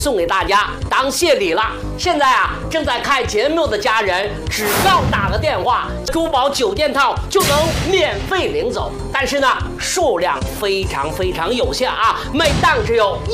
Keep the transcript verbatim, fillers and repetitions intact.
送给大家当谢礼了。现在啊，正在看节目的家人，只要打个电话，珠宝酒店套就能免费领走。但是呢，数量非常非常有限啊，每档只有